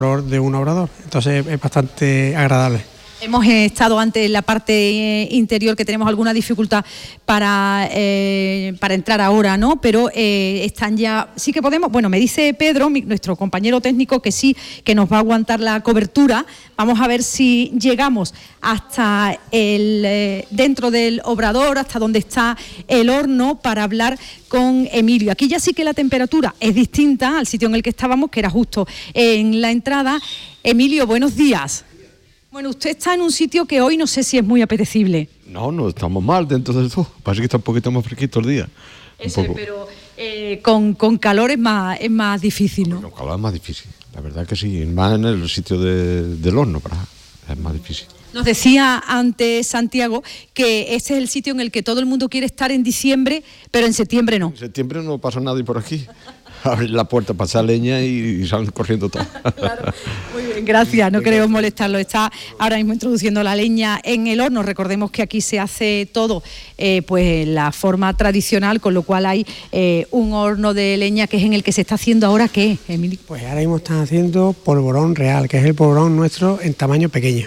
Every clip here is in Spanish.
olor de un obrador, entonces es bastante agradable. Hemos estado antes en la parte interior, que tenemos alguna dificultad para entrar ahora, ¿no? Pero están ya, sí que podemos. Bueno, me dice Pedro, nuestro compañero técnico, que sí, que nos va a aguantar la cobertura. Vamos a ver si llegamos hasta dentro del obrador, hasta donde está el horno, para hablar con Emilio. Aquí ya sí que la temperatura es distinta al sitio en el que estábamos, que era justo en la entrada. Emilio, buenos días. Bueno, usted está en un sitio que hoy no sé si es muy apetecible. No estamos mal dentro de todo. Parece que está un poquito más fresquito el día. Eso, pero con calor es más difícil, ¿no? Con calor es más difícil, la verdad que sí. Más en el sitio del horno, es más difícil. Nos decía antes Santiago que este es el sitio en el que todo el mundo quiere estar en diciembre, pero en septiembre no. En septiembre no pasa nadie por aquí. Abrir la puerta, pasar leña y salen corriendo todos. Claro. Muy bien, gracias, no queremos molestarlo. Está ahora mismo introduciendo la leña en el horno. Recordemos que aquí se hace todo pues la forma tradicional, con lo cual hay un horno de leña que es en el que se está haciendo ahora. ¿Qué, Emilio? Pues ahora mismo están haciendo polvorón real, que es el polvorón nuestro en tamaño pequeño.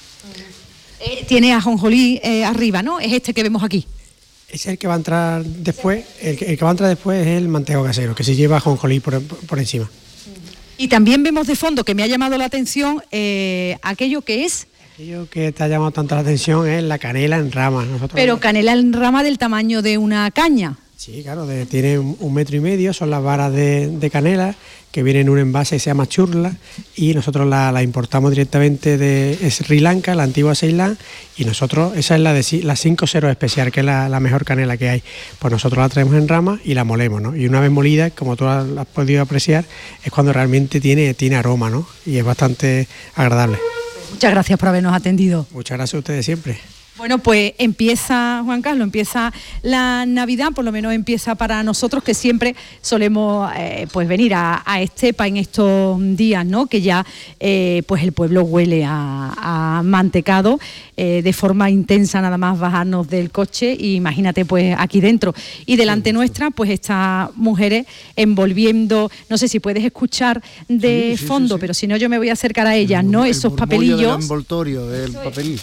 Tiene ajonjolí arriba, ¿no? Es este que vemos aquí. Es el que va a entrar después. El que va a entrar después es el mantecado casero, que se lleva ajonjolí por encima. Y también vemos de fondo, que me ha llamado la atención, aquello que es... Aquello que te ha llamado tanto la atención es la canela en rama. Pero canela en rama del tamaño de una caña. Sí, claro, tiene 1,5 metros, son las varas de canela que vienen en un envase que se llama churla, y nosotros la importamos directamente de Sri Lanka, la antigua Ceilán, y nosotros, esa es la 5-0 especial, que es la mejor canela que hay. Pues nosotros la traemos en rama y la molemos, ¿no? Y una vez molida, como tú has podido apreciar, es cuando realmente tiene aroma, ¿no? Y es bastante agradable. Muchas gracias por habernos atendido. Muchas gracias a ustedes siempre. Bueno, pues empieza, Juan Carlos, empieza la Navidad, por lo menos empieza para nosotros, que siempre solemos pues venir a Estepa en estos días, ¿no? Que ya pues el pueblo huele a mantecado de forma intensa, nada más bajarnos del coche, y imagínate pues aquí dentro. Y delante nuestra pues estas mujeres envolviendo, no sé si puedes escuchar de fondo, pero si no yo me voy a acercar a ellas, ¿no? Esos papelillos. El envoltorio del papelillo.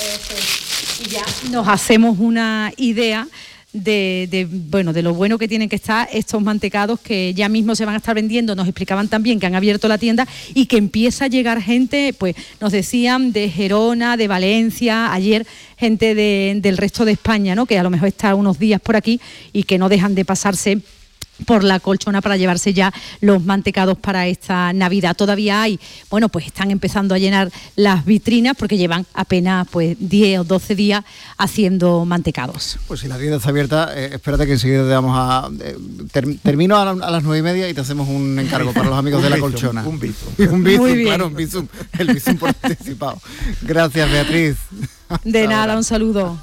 Y ya nos hacemos una idea de lo bueno que tienen que estar estos mantecados, que ya mismo se van a estar vendiendo. Nos explicaban también que han abierto la tienda y que empieza a llegar gente, pues nos decían, de Gerona, de Valencia, ayer gente del resto de España, ¿no? Que a lo mejor está unos días por aquí y que no dejan de pasarse por la Colchona para llevarse ya los mantecados para esta Navidad. Todavía hay, bueno, pues están empezando a llenar las vitrinas porque llevan apenas pues 10 o 12 días haciendo mantecados. Pues si la tienda está abierta, espérate que enseguida te vamos a... termino a las 9:30 y te hacemos un encargo para los amigos de la Colchona. Un bizum. Un bizum, claro, un bizum. El bizum por anticipado. Gracias, Beatriz. De nada, un saludo.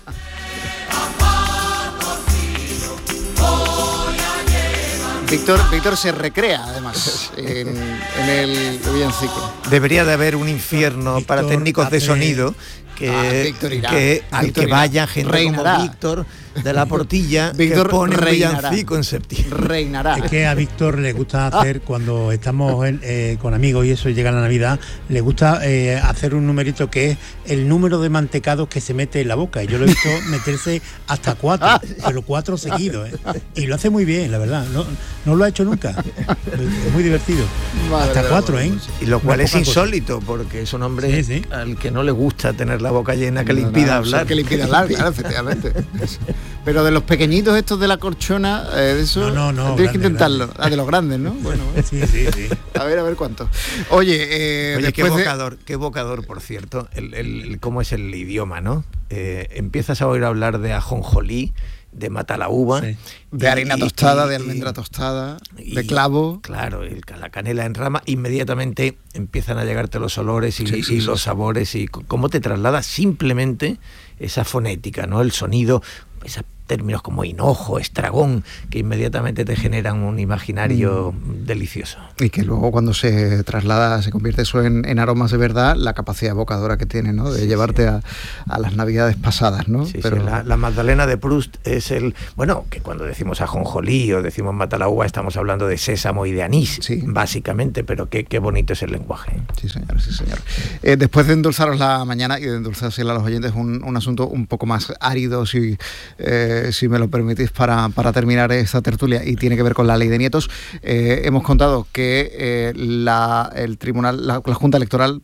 Víctor se recrea, además, en el villancico. Debería de haber un infierno Víctor, para técnicos de sonido al que vaya gente como Víctor de la Portilla, Víctor, que pone un villancico en septiembre. Reinará. Es que a Víctor le gusta hacer, cuando estamos con amigos y eso, y llega la Navidad, le gusta hacer un numerito que es el número de mantecados que se mete en la boca. Y yo lo he visto meterse hasta 4, pero 4 seguidos. Y lo hace muy bien, la verdad. No lo ha hecho nunca. Es muy divertido. Hasta 4, ¿eh? Y lo cual es insólito, porque es un hombre al que no le gusta tener la boca llena, que le impida hablar. Que le impida hablar, claro, efectivamente. Pero de los pequeñitos estos de la Colchona, eso no, tienes que intentarlo. De los grandes, ¿no? Bueno. Sí. A ver cuántos. Oye, qué evocador, por cierto, cómo es el idioma, ¿no? Empiezas a oír hablar de ajonjolí, de matalaúva, de harina tostada, de almendra tostada, de clavo. Claro, la canela en rama. Inmediatamente empiezan a llegarte los olores y los sabores, y cómo te traslada simplemente esa fonética, ¿no? El sonido. esos términos como hinojo, estragón, que inmediatamente te generan un imaginario delicioso. Y que luego cuando se traslada, se convierte eso en aromas de verdad, la capacidad evocadora que tiene, ¿no? De llevarte a las navidades pasadas, ¿no? Sí, pero la Magdalena de Proust es que cuando decimos ajonjolí o decimos mata la uva estamos hablando de sésamo y de anís, básicamente, pero qué bonito es el lenguaje. Sí, señor, sí, señor. Después de endulzaros la mañana y de endulzársela a los oyentes, un asunto un poco más árido, si me lo permitís, para terminar esta tertulia, y tiene que ver con la ley de nietos. Hemos contado que la Junta Electoral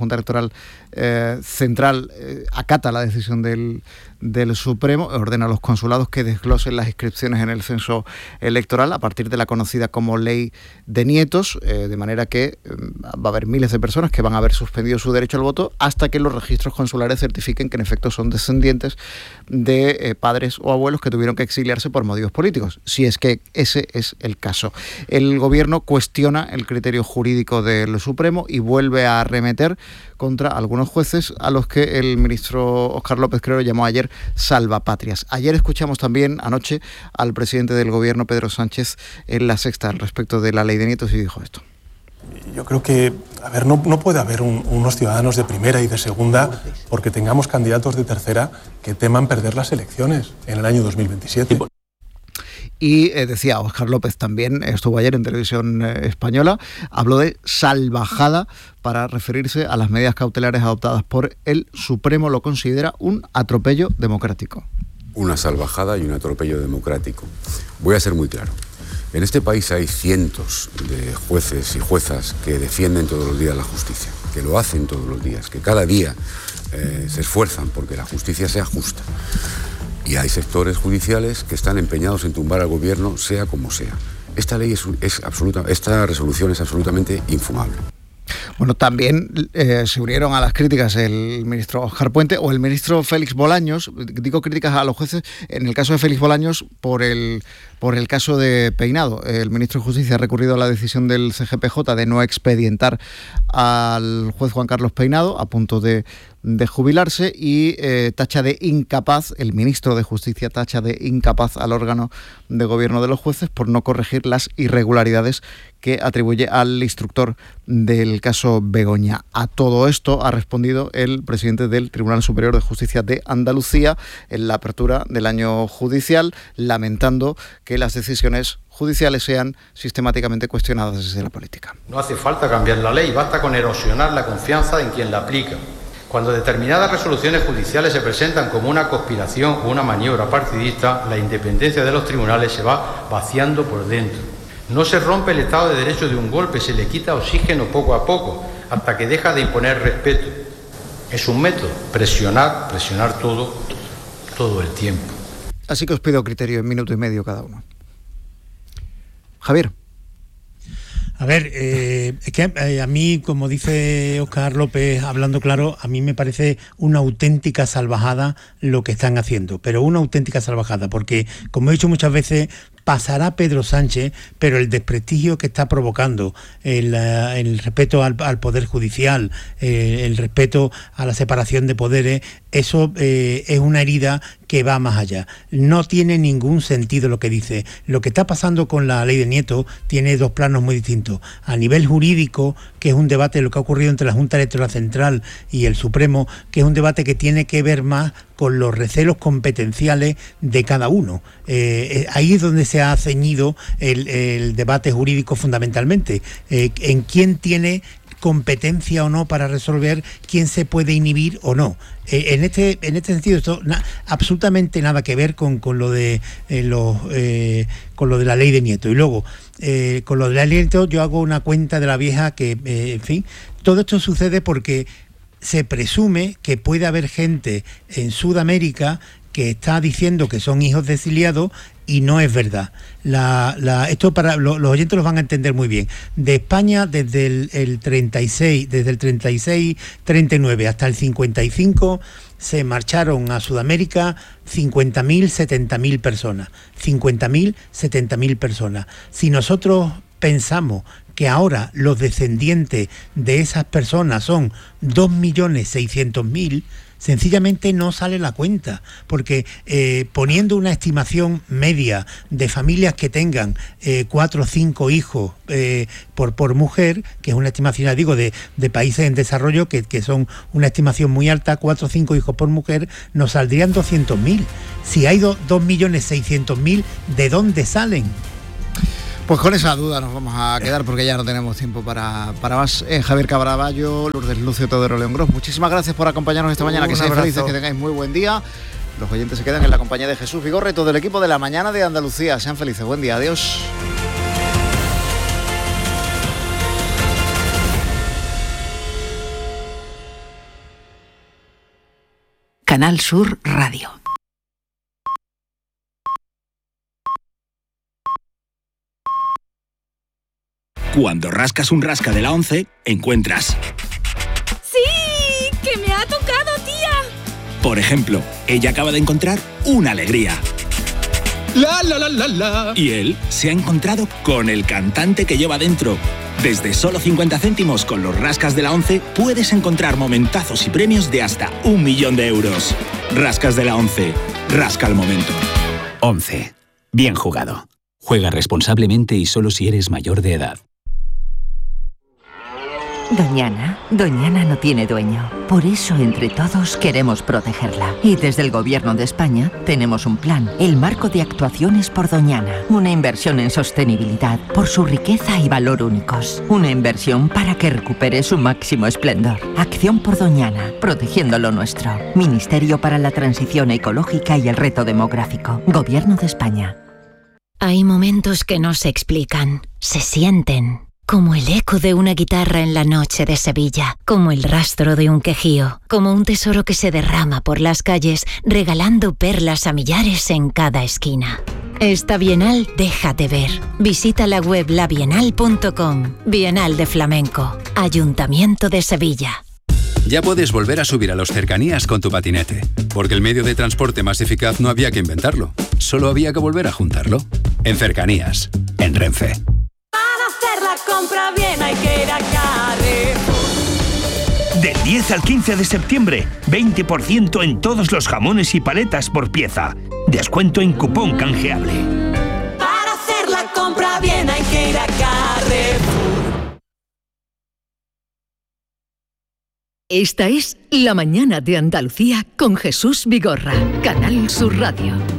Central acata la decisión del Supremo, ordena a los consulados que desglosen las inscripciones en el censo electoral a partir de la conocida como ley de nietos, de manera que va a haber miles de personas que van a haber suspendido su derecho al voto hasta que los registros consulares certifiquen que en efecto son descendientes de padres o abuelos que tuvieron que exiliarse por motivos políticos, si es que ese es el caso. El gobierno cuestiona el criterio jurídico del Supremo y vuelve a arremeter contra algunos jueces a los que el ministro Óscar López Crero llamó ayer salvapatrias. Ayer escuchamos también, anoche, al presidente del gobierno, Pedro Sánchez, en La Sexta, al respecto de la ley de nietos, y dijo esto. Yo creo que, no puede haber unos ciudadanos de primera y de segunda porque tengamos candidatos de tercera que teman perder las elecciones en el año 2027. Y decía Óscar López, también estuvo ayer en Televisión Española, habló de salvajada para referirse a las medidas cautelares adoptadas por el Supremo. Lo considera un atropello democrático. Una salvajada y un atropello democrático. Voy a ser muy claro. En este país hay cientos de jueces y juezas que defienden todos los días la justicia, que lo hacen todos los días, que cada día se esfuerzan porque la justicia sea justa. Y hay sectores judiciales que están empeñados en tumbar al gobierno, sea como sea. Esta ley esta resolución es absolutamente infumable. Bueno, también se unieron a las críticas el ministro Óscar Puente o el ministro Félix Bolaños. Digo críticas a los jueces, en el caso de Félix Bolaños, por el caso de Peinado. El ministro de Justicia ha recurrido a la decisión del CGPJ de no expedientar al juez Juan Carlos Peinado, a punto de jubilarse, y tacha de incapaz, el ministro de Justicia tacha de incapaz al órgano de gobierno de los jueces por no corregir las irregularidades que atribuye al instructor del caso Begoña. A todo esto ha respondido el presidente del Tribunal Superior de Justicia de Andalucía en la apertura del año judicial, lamentando que las decisiones judiciales sean sistemáticamente cuestionadas desde la política. No hace falta cambiar la ley, basta con erosionar la confianza en quien la aplica. Cuando determinadas resoluciones judiciales se presentan como una conspiración o una maniobra partidista, la independencia de los tribunales se va vaciando por dentro. No se rompe el Estado de Derecho de un golpe, se le quita oxígeno poco a poco, hasta que deja de imponer respeto. Es un método, presionar todo el tiempo. Así que os pido criterio en minuto y medio cada uno. Javier. A ver, es que a mí, como dice Óscar López, hablando claro, a mí me parece una auténtica salvajada lo que están haciendo, pero una auténtica salvajada, porque, como he dicho muchas veces, pasará Pedro Sánchez, pero el desprestigio que está provocando, el respeto al Poder Judicial, el respeto a la separación de poderes, eso es una herida que va más allá. No tiene ningún sentido lo que dice. Lo que está pasando con la ley de nietos tiene dos planos muy distintos. A nivel jurídico, que es un debate de lo que ha ocurrido entre la Junta Electoral Central y el Supremo, que es un debate que tiene que ver más con los recelos competenciales de cada uno. Ahí es donde se ha ceñido el debate jurídico fundamentalmente, en quién tiene competencia o no para resolver, quién se puede inhibir o no. En este sentido, esto absolutamente nada que ver con lo de la ley de nietos. Y luego, con lo de la ley de nietos, yo hago una cuenta de la vieja que, en fin, todo esto sucede porque se presume que puede haber gente en Sudamérica que está diciendo que son hijos de exiliados y no es verdad. Esto para los oyentes lo van a entender muy bien. De España, desde el 36-39 hasta el 55, se marcharon a Sudamérica 50.000, 70.000 personas. 50.000, 70.000 personas. Si nosotros pensamos que ahora los descendientes de esas personas son 2.600.000, sencillamente no sale la cuenta, porque poniendo una estimación media de familias que tengan 4 o 5 hijos por mujer, que es una estimación, ya digo, de países en desarrollo, que son una estimación muy alta, 4 o 5 hijos por mujer, nos saldrían 200.000. Si hay 2.600.000, ¿de dónde salen? Pues con esa duda nos vamos a quedar porque ya no tenemos tiempo para más. Javier Caraballo, Lourdes Lucio, Teodoro León Gros, muchísimas gracias por acompañarnos esta mañana. Que seáis felices, que tengáis muy buen día. Los oyentes se quedan en la compañía de Jesús Vigorra y todo el equipo de La Mañana de Andalucía. Sean felices, buen día, adiós. Canal Sur Radio. Cuando rascas un rasca de la 11, encuentras... ¡Sí! ¡Que me ha tocado, tía! Por ejemplo, ella acaba de encontrar una alegría. ¡La, la, la, la, la! Y él se ha encontrado con el cantante que lleva dentro. Desde solo 50 céntimos con los rascas de la 11 puedes encontrar momentazos y premios de hasta 1 millón de euros. Rascas de la 11. Rasca el momento. 11. Bien jugado. Juega responsablemente y solo si eres mayor de edad. Doñana no tiene dueño. Por eso, entre todos, queremos protegerla. Y desde el Gobierno de España tenemos un plan, el Marco de Actuaciones por Doñana. Una inversión en sostenibilidad, por su riqueza y valor únicos. Una inversión para que recupere su máximo esplendor. Acción por Doñana, protegiendo lo nuestro. Ministerio para la Transición Ecológica y el Reto Demográfico. Gobierno de España. Hay momentos que no se explican, se sienten. Como el eco de una guitarra en la noche de Sevilla, como el rastro de un quejío, como un tesoro que se derrama por las calles, regalando perlas a millares en cada esquina. Esta Bienal déjate ver. Visita la web labienal.com. Bienal de Flamenco. Ayuntamiento de Sevilla. Ya puedes volver a subir a los cercanías con tu patinete, porque el medio de transporte más eficaz no había que inventarlo, solo había que volver a juntarlo. En Cercanías, en Renfe. La compra bien hay que ir a Carrefour. Del 10 al 15 de septiembre, 20% en todos los jamones y paletas por pieza. Descuento en cupón canjeable. Para hacer la compra bien hay que ir a Carrefour. Esta es La Mañana de Andalucía con Jesús Vigorra, Canal Sur Radio.